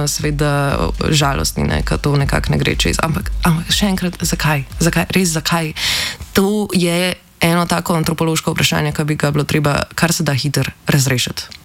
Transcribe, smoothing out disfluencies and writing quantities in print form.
seveda žalostni, ker to nekako ne gre čez. Ampak še enkrat, zakaj? Res zakaj? To je eno tako antropološko vprašanje, ki bi ga bilo treba kar se da hitro razrešiti.